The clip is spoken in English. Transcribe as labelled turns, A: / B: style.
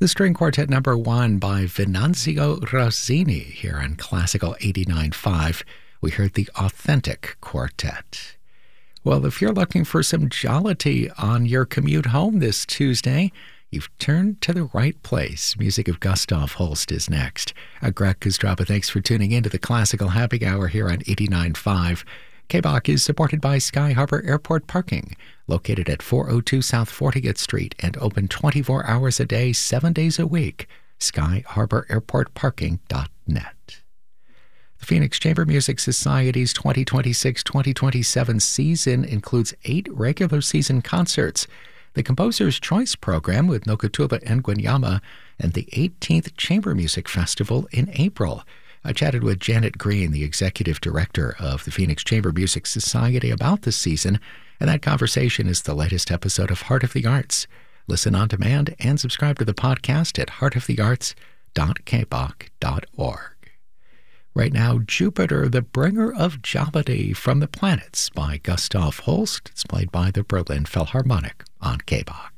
A: The string quartet number 1 by Venanzio Rossini here on Classical 89.5. We heard the Authentic Quartet. Well, if you're looking for some jollity on your commute home this Tuesday, you've turned to the right place. Music of Gustav Holst is next. Greg Kostraba, thanks for tuning in to the Classical Happy Hour here on 89.5. KBOC is supported by Sky Harbor Airport Parking, located at 402 South 40th Street and open 24 hours a day, 7 days a week. SkyHarborAirportParking.net. The Phoenix Chamber Music Society's 2026-2027 season includes 8 regular season concerts, the Composer's Choice Program with Nokutuba Ngwenyama, and the 18th Chamber Music Festival in April. I chatted with Janet Green, the executive director of the Phoenix Chamber Music Society, about this season, and that conversation is the latest episode of Heart of the Arts. Listen on demand and subscribe to the podcast at heartofthearts.kbok.org. Right now, Jupiter, the Bringer of Jollity from the Planets by Gustav Holst. It's played by the Berlin Philharmonic on KBOK.